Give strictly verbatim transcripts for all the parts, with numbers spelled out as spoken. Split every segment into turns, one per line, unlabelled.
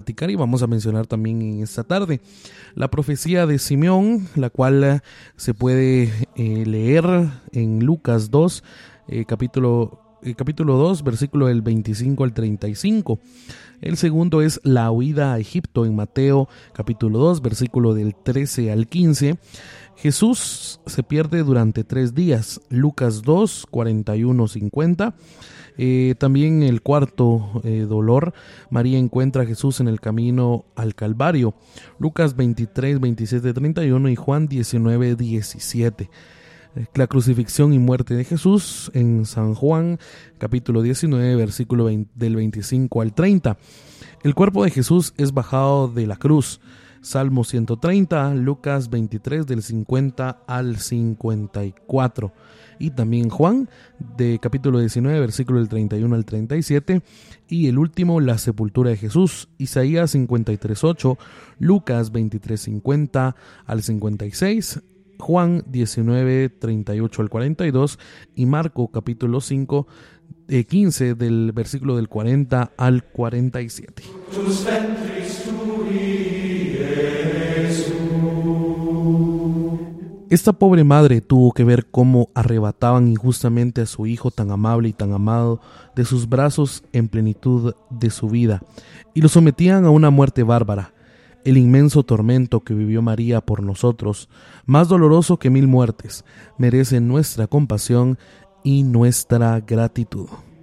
platicar y vamos a mencionar también en esta tarde. La profecía de Simeón, la cual se puede eh, leer en Lucas dos, eh, capítulo, eh, capítulo dos, versículo del veinticinco al treinta y cinco. El segundo es la huida a Egipto en Mateo capítulo dos, versículo del trece al quince. Jesús se pierde durante tres días, Lucas dos, cuarenta y uno, cincuenta. Eh, también el cuarto eh, dolor, María encuentra a Jesús en el camino al Calvario, Lucas veintitrés, veintisiete, treinta y uno y Juan diecinueve, diecisiete. La crucifixión y muerte de Jesús en San Juan, capítulo diecinueve, versículo veinte, del veinticinco al treinta. El cuerpo de Jesús es bajado de la cruz, Salmo ciento treinta, Lucas veintitrés, del cincuenta al cincuenta y cuatro. Y también Juan, de capítulo diecinueve, versículo del treinta y uno al treinta y siete. Y el último, la sepultura de Jesús, Isaías cincuenta y tres, ocho, Lucas veintitrés, cincuenta al cincuenta y seis, Juan diecinueve, treinta y ocho al cuarenta y dos y Marco capítulo cinco, eh, quince del versículo del cuarenta al cuarenta y siete. Esta pobre madre tuvo que ver cómo arrebataban injustamente a su hijo tan amable y tan amado de sus brazos en plenitud de su vida y lo sometían a una muerte bárbara. El inmenso tormento que vivió María por nosotros, más doloroso que mil muertes, merece nuestra compasión y nuestra gratitud.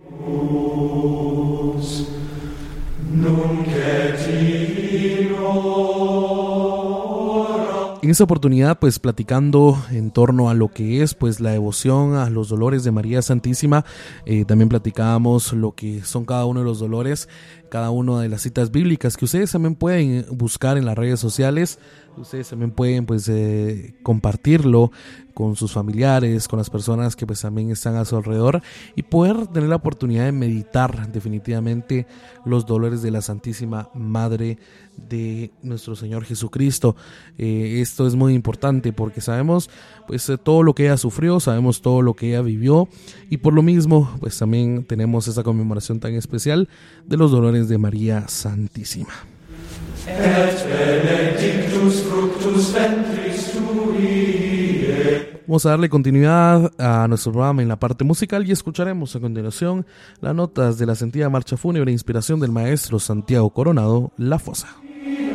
En esta oportunidad, pues platicando en torno a lo que es pues la devoción a los dolores de María Santísima, eh, también platicábamos lo que son cada uno de los dolores, cada una de las citas bíblicas que ustedes también pueden buscar en las redes sociales. Ustedes también pueden pues eh, compartirlo con sus familiares, con las personas que pues también están a su alrededor y poder tener la oportunidad de meditar definitivamente los dolores de la Santísima Madre de nuestro Señor Jesucristo. Eh, esto es muy importante porque sabemos pues eh, todo lo que ella sufrió, sabemos todo lo que ella vivió y por lo mismo pues también tenemos esa conmemoración tan especial de los dolores de María Santísima. Et benedictus fructus ventris tui. Vamos a darle continuidad a nuestro programa en la parte musical y escucharemos a continuación las notas de la sentida marcha fúnebre e inspiración del maestro Santiago Coronado, La Fosa.